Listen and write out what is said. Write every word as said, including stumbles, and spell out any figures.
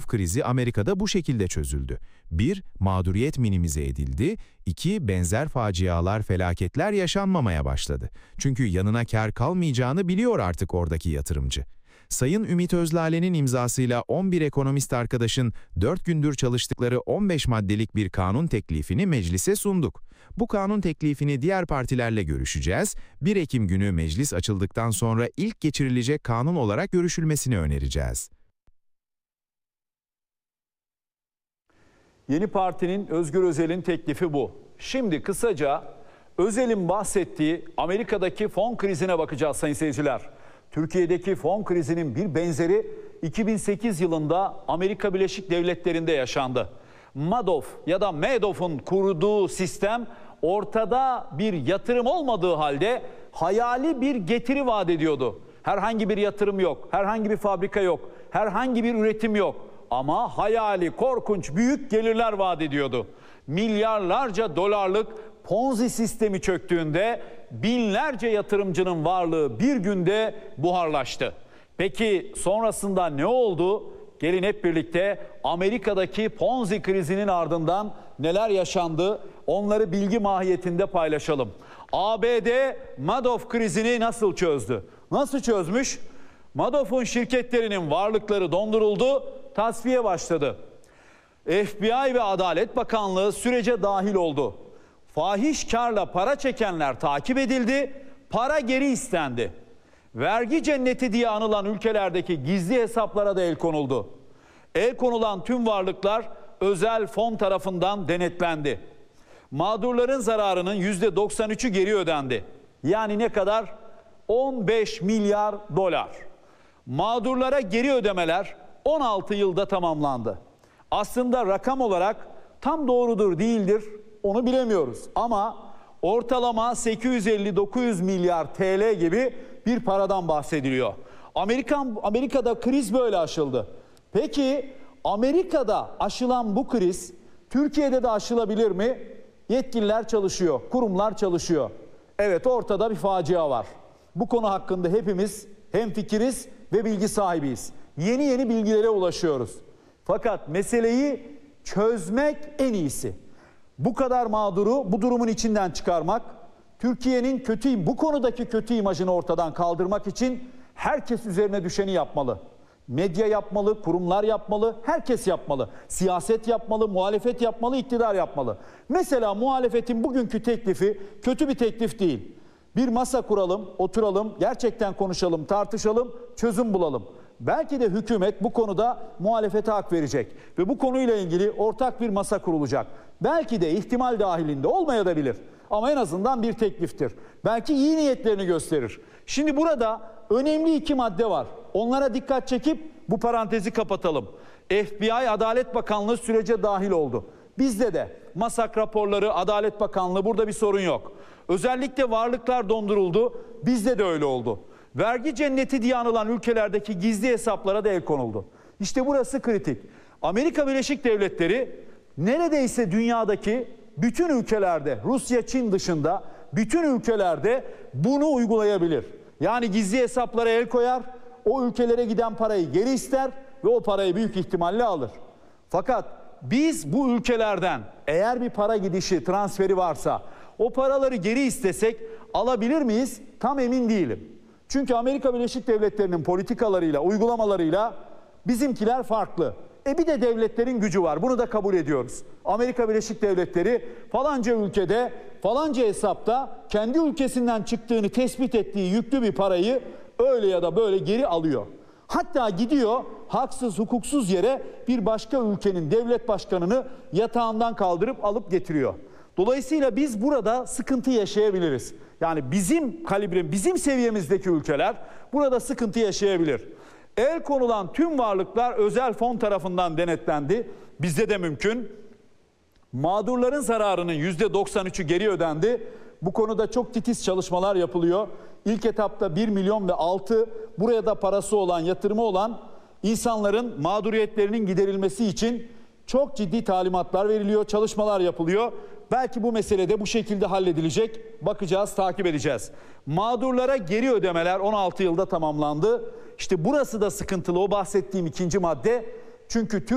krizi Amerika'da bu şekilde çözüldü. bir Mağduriyet minimize edildi. iki Benzer facialar, felaketler yaşanmamaya başladı. Çünkü yanına kar kalmayacağını biliyor artık oradaki yatırımcı. Sayın Ümit Özlale'nin imzasıyla on bir ekonomist arkadaşın dört gündür çalıştıkları on beş maddelik bir kanun teklifini meclise sunduk. Bu kanun teklifini diğer partilerle görüşeceğiz. bir Ekim günü meclis açıldıktan sonra ilk geçirilecek kanun olarak görüşülmesini önereceğiz. Yeni partinin Özgür Özel'in teklifi bu. Şimdi kısaca Özel'in bahsettiği Amerika'daki fon krizine bakacağız sayın seyirciler. Türkiye'deki fon krizinin bir benzeri iki bin sekiz yılında Amerika Birleşik Devletleri'nde yaşandı. Madoff ya da Madoff'un kurduğu sistem ortada bir yatırım olmadığı halde hayali bir getiri vaat ediyordu. Herhangi bir yatırım yok, herhangi bir fabrika yok, herhangi bir üretim yok. Ama hayali korkunç büyük gelirler vaat ediyordu. Milyarlarca dolarlık Ponzi sistemi çöktüğünde binlerce yatırımcının varlığı bir günde buharlaştı. Peki sonrasında ne oldu? Gelin hep birlikte Amerika'daki Ponzi krizinin ardından neler yaşandı? Onları bilgi mahiyetinde paylaşalım. A B D Madoff krizini nasıl çözdü? Nasıl çözmüş? Madoff'un şirketlerinin varlıkları donduruldu, tasfiye başladı. F B I ve Adalet Bakanlığı sürece dahil oldu. Fahiş karla para çekenler takip edildi, para geri istendi. Vergi cenneti diye anılan ülkelerdeki gizli hesaplara da el konuldu. El konulan tüm varlıklar özel fon tarafından denetlendi. Mağdurların zararının yüzde doksan üçü geri ödendi. Yani ne kadar? on beş milyar dolar. Mağdurlara geri ödemeler on altı yılda tamamlandı. Aslında rakam olarak tam doğrudur değildir onu bilemiyoruz. Ama ortalama sekiz yüz elli dokuz yüz milyar T L gibi bir paradan bahsediliyor. Amerikan, Amerika'da kriz böyle aşıldı. Peki Amerika'da aşılan bu kriz Türkiye'de de aşılabilir mi? Yetkililer çalışıyor, kurumlar çalışıyor. Evet, ortada bir facia var. Bu konu hakkında hepimiz hemfikiriz ve bilgi sahibiyiz. Yeni yeni bilgilere ulaşıyoruz. Fakat meseleyi çözmek en iyisi. Bu kadar mağduru bu durumun içinden çıkarmak, Türkiye'nin kötü, bu konudaki kötü imajını ortadan kaldırmak için herkes üzerine düşeni yapmalı. Medya yapmalı, kurumlar yapmalı, herkes yapmalı. Siyaset yapmalı, muhalefet yapmalı, iktidar yapmalı. Mesela muhalefetin bugünkü teklifi kötü bir teklif değil. Bir masa kuralım, oturalım, gerçekten konuşalım, tartışalım, çözüm bulalım. Belki de hükümet bu konuda muhalefete hak verecek ve bu konuyla ilgili ortak bir masa kurulacak. Belki de ihtimal dahilinde olmayabilir ama en azından bir tekliftir. Belki iyi niyetlerini gösterir. Şimdi burada önemli iki madde var. Onlara dikkat çekip bu parantezi kapatalım. F B I Adalet Bakanlığı sürece dahil oldu. Bizde de MASAK raporları, Adalet Bakanlığı, burada bir sorun yok. Özellikle varlıklar donduruldu. Bizde de öyle oldu. Vergi cenneti diye anılan ülkelerdeki gizli hesaplara da el konuldu. İşte burası kritik. Amerika Birleşik Devletleri neredeyse dünyadaki bütün ülkelerde, Rusya, Çin dışında bütün ülkelerde bunu uygulayabilir. Yani gizli hesaplara el koyar, o ülkelere giden parayı geri ister ve o parayı büyük ihtimalle alır. Fakat biz bu ülkelerden eğer bir para gidişi, transferi varsa o paraları geri istesek alabilir miyiz? Tam emin değilim. Çünkü Amerika Birleşik Devletleri'nin politikalarıyla, uygulamalarıyla bizimkiler farklı. E bir de devletlerin gücü var. Bunu da kabul ediyoruz. Amerika Birleşik Devletleri falanca ülkede, falanca hesapta kendi ülkesinden çıktığını tespit ettiği yüklü bir parayı öyle ya da böyle geri alıyor. Hatta gidiyor haksız, hukuksuz yere bir başka ülkenin devlet başkanını yatağından kaldırıp alıp getiriyor. Dolayısıyla biz burada sıkıntı yaşayabiliriz. Yani bizim kalibre, bizim seviyemizdeki ülkeler burada sıkıntı yaşayabilir. El konulan tüm varlıklar özel fon tarafından denetlendi. Bizde de mümkün. Mağdurların zararının yüzde doksan üçü geri ödendi. Bu konuda çok titiz çalışmalar yapılıyor. İlk etapta bir milyon ve altı buraya da parası olan, yatırımı olan insanların mağduriyetlerinin giderilmesi için çok ciddi talimatlar veriliyor, çalışmalar yapılıyor. Belki bu mesele de bu şekilde halledilecek. Bakacağız, takip edeceğiz. Mağdurlara geri ödemeler on altı yılda tamamlandı. İşte burası da sıkıntılı, o bahsettiğim ikinci madde. Çünkü Türk